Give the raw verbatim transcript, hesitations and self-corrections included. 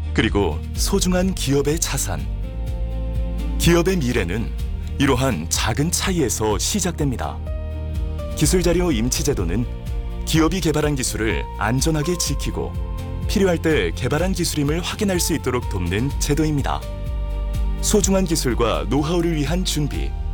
그리고 소중한 기업의 자산. 기업의 미래는 이러한 작은 차이에서 시작됩니다. 기술자료 임치제도는 기업이 개발한 기술을 안전하게 지키고 필요할 때 개발한 기술임을 확인할 수 있도록 돕는 제도입니다. 소중한 기술과 노하우를 위한 준비,